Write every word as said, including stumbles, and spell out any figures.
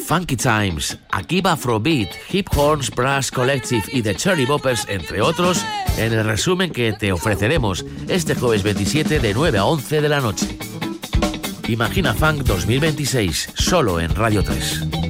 Funky Times, Akiba Afrobeat, Hip Horns Brass Collective y The Cherry Boppers, entre otros, en el resumen que te ofreceremos este jueves veintisiete de nueve a once de la noche. Imagina Funk dos mil veintiséis, solo en Radio tres.